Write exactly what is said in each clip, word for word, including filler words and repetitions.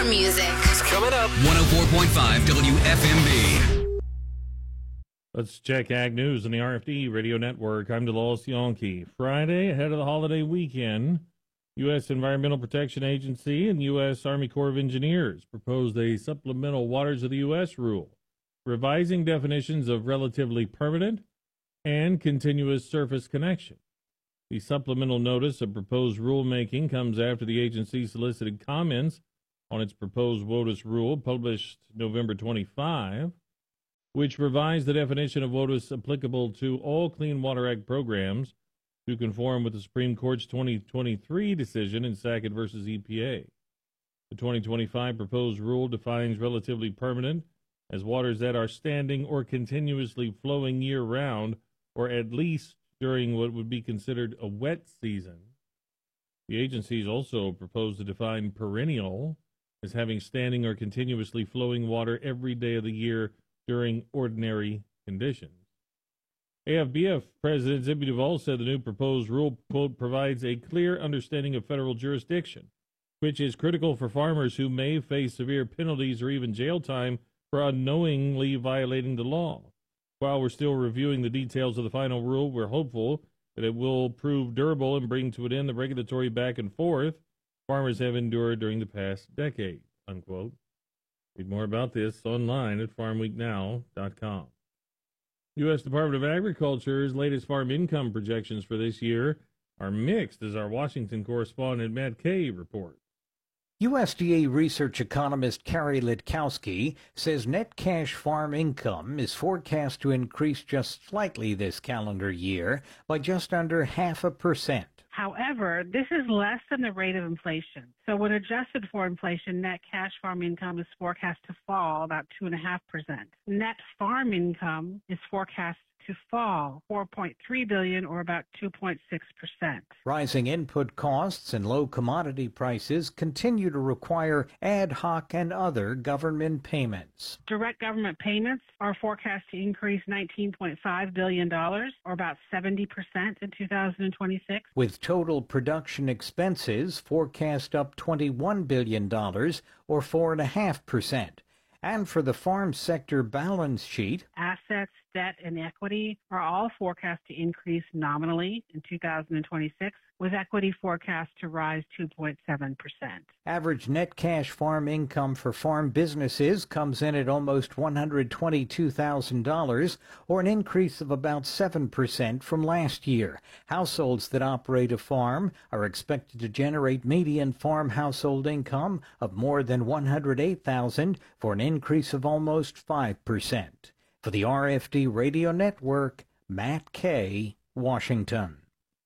More music. It's coming up. one oh four point five W F M B. Let's check Ag News on the R F D Radio Network. I'm DeLawes Yonke. Friday, ahead of the holiday weekend, U S Environmental Protection Agency and U S Army Corps of Engineers proposed a supplemental Waters of the U S rule, revising definitions of relatively permanent and continuous surface connection. The supplemental notice of proposed rulemaking comes after the agency solicited comments on its proposed WOTUS rule, published November twenty-fifth, which revised the definition of WOTUS applicable to all Clean Water Act programs to conform with the Supreme Court's twenty twenty-three decision in Sackett versus E P A. The twenty twenty-five proposed rule defines relatively permanent as waters that are standing or continuously flowing year-round, or at least during what would be considered a wet season. The agencies also proposed to define perennial as having standing or continuously flowing water every day of the year during ordinary conditions. A F B F President Zippy Duvall said the new proposed rule, quote, provides a clear understanding of federal jurisdiction, which is critical for farmers who may face severe penalties or even jail time for unknowingly violating the law. While we're still reviewing the details of the final rule, we're hopeful that it will prove durable and bring to an end the regulatory back and forth farmers have endured during the past decade, unquote. Read more about this online at farm week now dot com. U S Department of Agriculture's latest farm income projections for this year are mixed, as our Washington correspondent Matt Kay reports. U S D A research economist Carrie Litkowski says net cash farm income is forecast to increase just slightly this calendar year by just under half a percent. However, this is less than the rate of inflation. So when adjusted for inflation, net cash farm income is forecast to fall about two point five percent. Net farm income is forecast to fall four point three billion dollars, or about two point six percent. Rising input costs and low commodity prices continue to require ad hoc and other government payments. Direct government payments are forecast to increase nineteen point five billion dollars, or about seventy percent in two thousand twenty-six. With total production expenses forecast up twenty-one billion dollars, or four point five percent. And for the farm sector balance sheet, assets, debt, and equity are all forecast to increase nominally in two thousand twenty-six, with equity forecast to rise two point seven percent. Average net cash farm income for farm businesses comes in at almost one hundred twenty-two thousand dollars, or an increase of about seven percent from last year. Households that operate a farm are expected to generate median farm household income of more than one hundred eight thousand dollars, for an increase of almost five percent. For the R F D Radio Network, Matt Kay, Washington.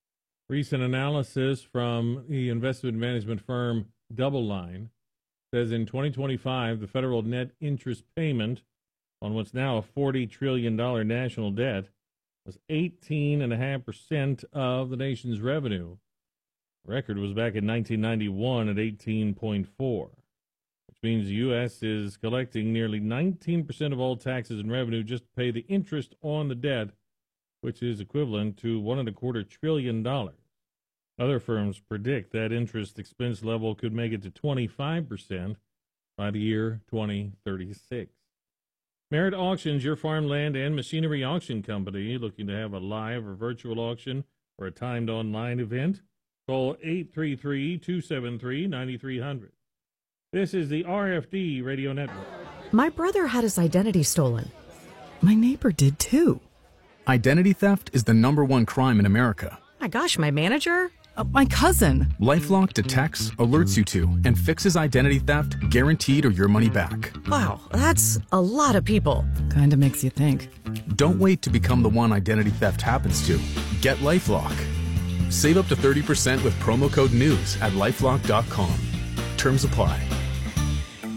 Recent analysis from the investment management firm DoubleLine says in twenty twenty-five, the federal net interest payment on what's now a forty trillion dollars national debt was eighteen point five percent of the nation's revenue. The record was back in nineteen ninety-one at eighteen point four, which means the U S is collecting nearly nineteen percent of all taxes and revenue just to pay the interest on the debt, which is equivalent to one and a quarter trillion dollars. Other firms predict that interest expense level could make it to twenty-five percent by the year twenty thirty-six. Merit Auctions, your farmland and machinery auction company, looking to have a live or virtual auction or a timed online event? Call eight three three, two seven three, nine three zero zero. This is the R F D Radio Network. My brother had his identity stolen. My neighbor did too. Identity theft is the number one crime in America. My gosh, my manager? Uh, my cousin. LifeLock detects, alerts you to, and fixes identity theft, guaranteed or your money back. Wow, that's a lot of people. Kinda makes you think. Don't wait to become the one identity theft happens to. Get LifeLock. Save up to thirty percent with promo code NEWS at lifelock dot com. Terms apply.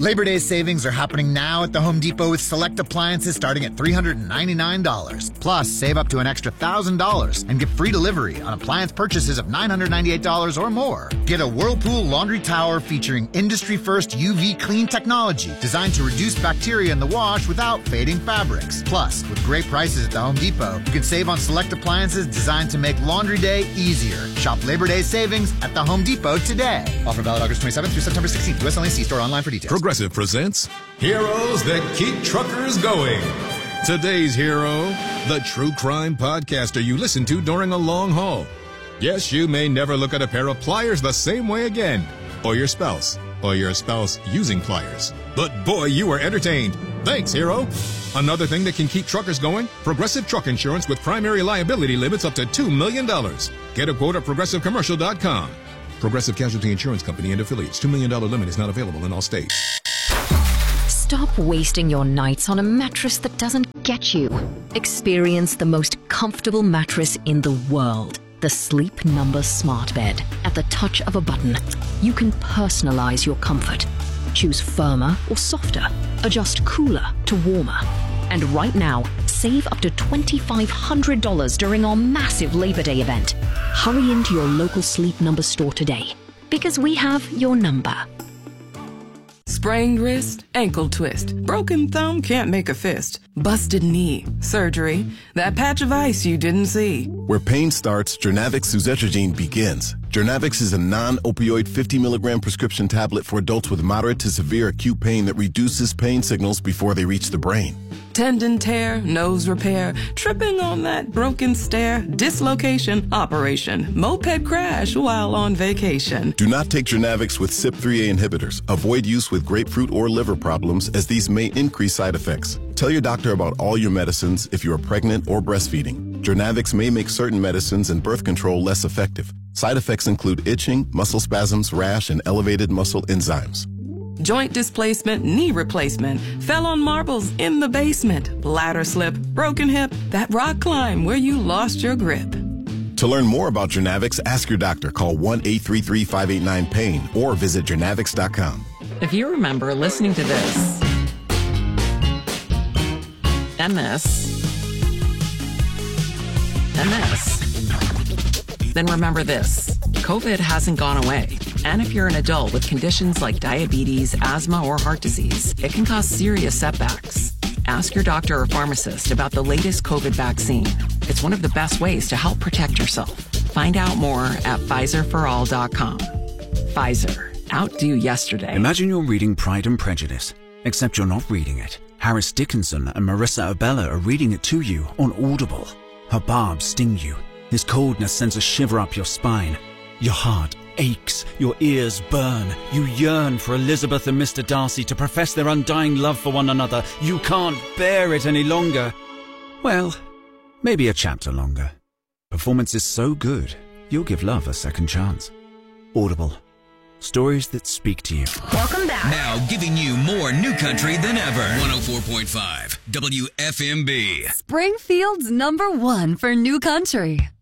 Labor Day savings are happening now at the Home Depot with select appliances starting at three hundred ninety-nine dollars. Plus, save up to an extra one thousand dollars and get free delivery on appliance purchases of nine hundred ninety-eight dollars or more. Get a Whirlpool laundry tower featuring industry-first U V clean technology designed to reduce bacteria in the wash without fading fabrics. Plus, with great prices at the Home Depot, you can save on select appliances designed to make laundry day easier. Shop Labor Day savings at the Home Depot today. Offer valid August twenty-seventh through September sixteenth. U S only. See store online for details. Progressive presents Heroes That Keep Truckers Going. Today's hero, the true crime podcaster you listen to during a long haul. Yes, you may never look at a pair of pliers the same way again, or your spouse, or your spouse using pliers. But boy, you were entertained. Thanks, hero. Another thing that can keep truckers going, Progressive Truck Insurance with primary liability limits up to two million dollars. Get a quote at progressive commercial dot com. Progressive Casualty Insurance Company and affiliates. two million dollars limit is not available in all states. Stop wasting your nights on a mattress that doesn't get you. Experience the most comfortable mattress in the world. The Sleep Number Smart Bed. At the touch of a button, you can personalize your comfort. Choose firmer or softer. Adjust cooler to warmer. And right now, save up to twenty-five hundred dollars during our massive Labor Day event. Hurry into your local Sleep Number store today, because we have your number. Sprained wrist, ankle twist, broken thumb can't make a fist, busted knee, surgery, that patch of ice you didn't see. Where pain starts, Jernavix suzetrigine begins. Jernavix is a non-opioid fifty milligram prescription tablet for adults with moderate to severe acute pain that reduces pain signals before they reach the brain. Tendon tear, nose repair, tripping on that broken stair, dislocation, operation, moped crash while on vacation. Do not take Jernavix with C Y P three A inhibitors. Avoid use with grapefruit or liver problems, as these may increase side effects. Tell your doctor about all your medicines if you are pregnant or breastfeeding. Jernavix may make certain medicines and birth control less effective. Side effects include itching, muscle spasms, rash, and elevated muscle enzymes. Joint displacement, knee replacement, fell on marbles in the basement, ladder slip, broken hip, that rock climb where you lost your grip. To learn more about Jernavix, ask your doctor. Call one eight three three, five eight nine, pain or visit Jernavix dot com. If you remember listening to this, and this, and this, then remember this. COVID hasn't gone away. And if you're an adult with conditions like diabetes, asthma, or heart disease, it can cause serious setbacks. Ask your doctor or pharmacist about the latest COVID vaccine. It's one of the best ways to help protect yourself. Find out more at Pfizer for all dot com. Pfizer. Outdo yesterday. Imagine you're reading Pride and Prejudice, except you're not reading it. Harris Dickinson and Marissa Abella are reading it to you on Audible. Her barbs sting you. His coldness sends a shiver up your spine. Your heart aches, your ears burn. You yearn for Elizabeth and Mister Darcy to profess their undying love for one another. You can't bear it any longer. Well, maybe a chapter longer. Performance is so good, you'll give love a second chance. Audible. Stories that speak to you. Welcome back. Now giving you more new country than ever. one oh four point five W F M B. Springfield's number one for new country.